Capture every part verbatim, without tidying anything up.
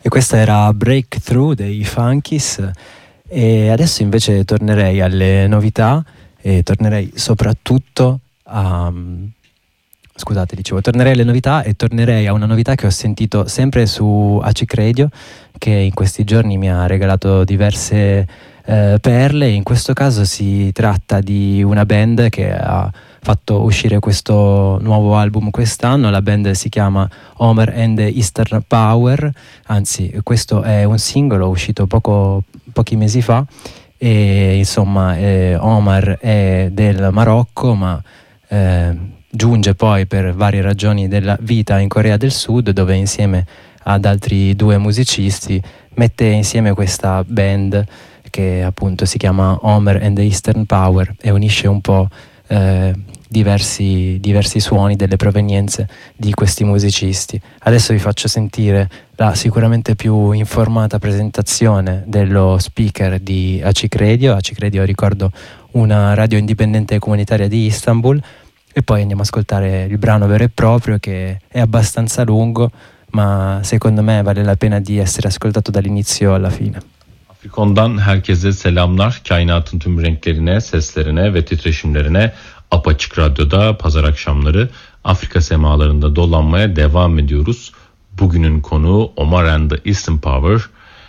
E questa era Breakthrough dei Funkies, e adesso invece tornerei alle novità e tornerei soprattutto a... Scusate, dicevo, tornerei alle novità e tornerei a una novità che ho sentito sempre su A C I C Radio, che in questi giorni mi ha regalato diverse eh, perle. In questo caso si tratta di una band che ha fatto uscire questo nuovo album quest'anno. La band si chiama Homer and the Eastern Power, anzi questo è un singolo uscito poco, pochi mesi fa, e insomma eh, Omar è del Marocco, ma eh, giunge poi per varie ragioni della vita in Corea del Sud, dove insieme ad altri due musicisti mette insieme questa band che appunto si chiama Homer and the Eastern Power e unisce un po' eh, diversi, diversi suoni delle provenienze di questi musicisti. Adesso vi faccio sentire la sicuramente più informata presentazione dello speaker di A C I C Radio. A C I C Radio, ricordo, una radio indipendente comunitaria di Istanbul, e poi andiamo ad ascoltare il brano vero e proprio, che è abbastanza lungo, ma secondo me vale la pena di essere ascoltato dall'inizio alla fine. Afrikon'dan herkese selamlar. Kainatın tüm renklerine, seslerine ve titreşimlerine Apaçık Radyo'da pazar akşamları Afrika semalarında dolanmaya devam ediyoruz. Bugünün konuğu Omar and the Eastern Power.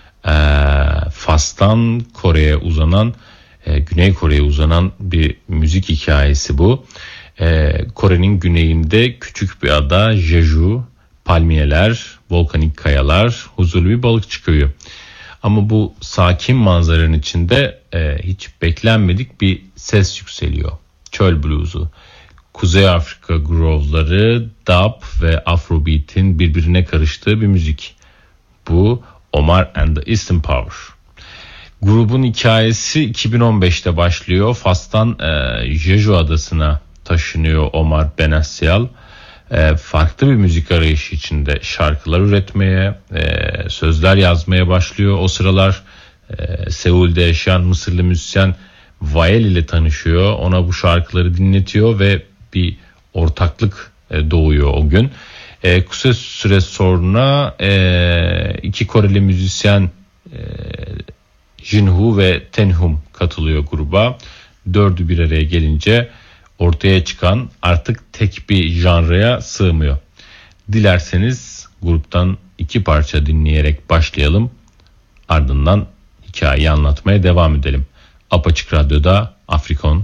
Ee, Fas'tan Kore'ye uzanan, e, Güney Kore'ye uzanan bir müzik hikayesi bu. Ee, Kore'nin güneyinde küçük bir ada Jeju, palmiyeler, volkanik kayalar, huzurlu bir balıkçı köyü. Ama bu sakin manzaranın içinde e, hiç beklenmedik bir ses yükseliyor. Çöl bluzu. Kuzey Afrika grove'ları, dub ve afrobeat'in birbirine karıştığı bir müzik. Bu Omar and the Eastern Power. Grubun hikayesi iki bin on beşte başlıyor. Fas'tan e, Jeju adasına taşınıyor Omar Benasyal. E, farklı bir müzik arayışı içinde şarkılar üretmeye, e, sözler yazmaya başlıyor. O sıralar e, Seul'de yaşayan Mısırlı müzisyen Vael ile tanışıyor. Ona bu şarkıları dinletiyor ve bir ortaklık e, doğuyor o gün. E, kısa süre sonra e, iki Koreli müzisyen e, Jinhu ve Tenhum katılıyor gruba. Dördü bir araya gelince ortaya çıkan artık tek bir janraya sığmıyor. Dilerseniz gruptan iki parça dinleyerek başlayalım. Ardından hikayeyi anlatmaya devam edelim. Apaçık Radyo'da Afrikon.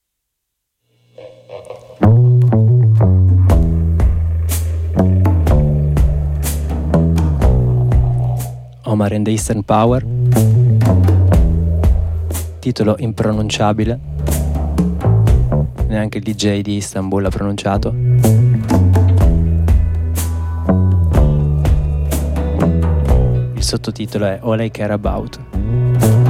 Omar and the Eastern Power, titolo impronunciabile, neanche il D J di Istanbul l'ha pronunciato. Il sottotitolo è All I Care About.